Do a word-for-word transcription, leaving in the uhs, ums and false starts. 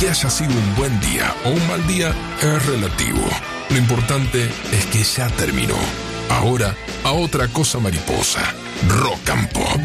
Que haya sido un buen día o un mal día es relativo. Lo importante es que ya terminó. Ahora, a otra cosa mariposa. Rock and Pop.